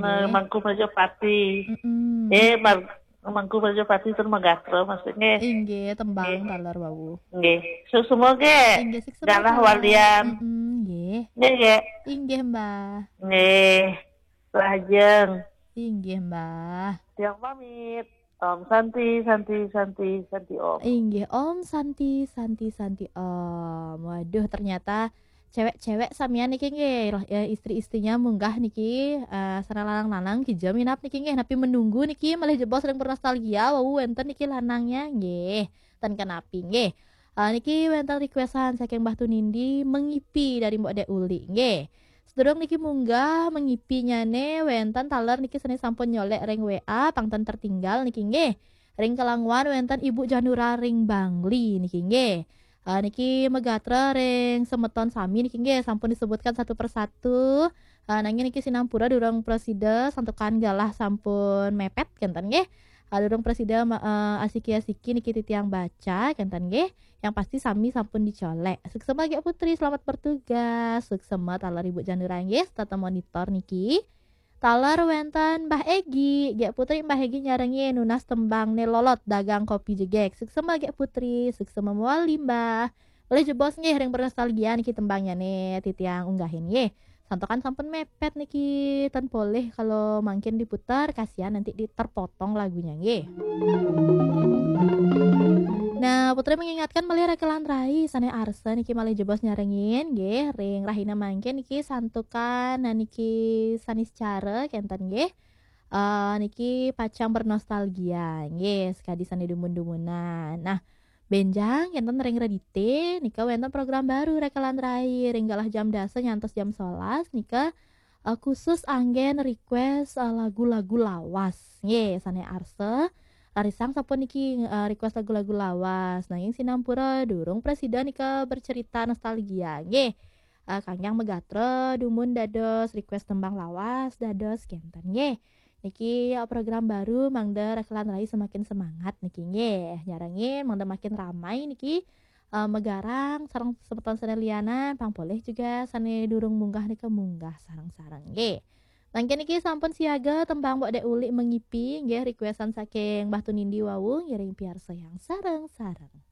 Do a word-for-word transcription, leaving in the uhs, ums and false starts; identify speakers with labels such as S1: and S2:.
S1: Nah,
S2: nggih.
S1: Mangku Majapahit.
S2: Mhm.
S1: Eh, Mar Mangku Majapahit tur Magatro maksudnya.
S2: Inggih, tembang
S1: Nggih.
S2: taler wau.
S1: Nggih. Susumo ge.
S2: Inggih seksema
S1: Ganah
S2: taler.
S1: walian.
S2: Mhm, nggih.
S1: Nggih, nggih.
S2: Inggih, Mbah.
S1: Nggih. Lajeng.
S2: Inggih, Mbah.
S1: Tiang pamit. Om Santi, Santi, Santi, Santi Om.
S2: Inggih, Om Santi, Santi, Santi Om. Waduh, ternyata cewek-cewek samian niki nggih, lah ya istri-istrinya munggah niki, eee, sareng lanang-lanang kija minap niki nggih, napi menunggu niki malih jebol sering bernostalgia wau wenten niki lanangnya nggih, ten kenapi nggih. Eee, niki wenten request-an saking Mbah Tunindi "Mengipi" dari Mbok Dek Uli nggih. Sedurung niki munggah "Mengipi" nyane wenten taler niki seni sampun nyolek ring W A pangten tertinggal niki nggih. Ring Kelangwan wenten Ibu Janura ring Bangli niki nggih. Eee, niki megatra ring semeton sami niki nggih sampun disebutkan satu persatu, eee, nanging niki sinampura durung presida santukan galah sampun mepet kenten nggih. Eee, durung presida ma eee, asiki-asiki niki titiang baca kenten nggih. Yang pasti sami sampun dicolek. Suksema Gek Putri selamat bertugas. Suksema taler Ibu Janura nggih tata monitor niki. Taler wenten Mbah Egi, Gek Putri Mbah Egi nyarengi nunas tembang Nelolot dagang kopi jegek. Suksema Gek Putri, suksema moali Mbah. Boleh jebos nggih ring bernostalgia niki tembangnya nih titiang unggahin nggih. Santokan sampun mepet niki ten boleh kalau mangkin diputar kasihan nanti di terpotong lagunya nggih. Nah, Putri mengingatkan malih rekelan rai sane arsa niki malih jebos nyarengin nggih ring rahina mangkin niki santukan nah niki sanis care kenten nggih. Eee, niki pacang bernostalgia nggih sekadi sane dumun-dumunan. Nah, benjang enten ring redite nika wenten program baru rekelan rai ring galah jam dasa nyantos jam sewelas nika, eee, khusus anggen request, eee, lagu-lagu lawas nggih sane arsa. Rarisang sampun niki, eee, request lagu-lagu lawas nanging sinampura durung presida nika bercerita nostalgia nggih. Eee, Kangyang megatra dumun dados request tembang lawas dados kenten nggih. Niki, eee, program baru mangda rekelan rai semakin semangat niki nggih. Nyarengin mangda makin ramai niki, eee, megarang sareng semeton sane liana pang boleh juga sane durung munggah nika munggah sareng-sareng nggih. Mangken niki sampun siaga tembang Mbok Dek Uli "Mengipi" nggih request-an saking Mbah Tunindi wau ngiring piarsa yang sareng-sareng.